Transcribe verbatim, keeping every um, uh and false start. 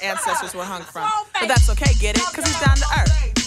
ancestors were hung from. But that's okay, get it? Cause he's down to earth.